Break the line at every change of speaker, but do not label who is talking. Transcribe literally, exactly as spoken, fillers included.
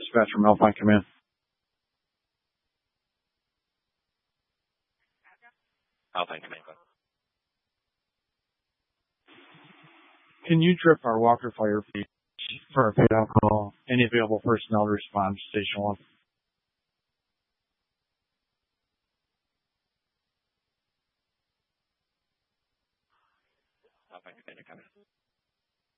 dispatch from Alpine Command.
Alpine Command.
Can you trip our Walker Fire feed for a paid call? Any available personnel to respond to Station one?
Alpine Command coming.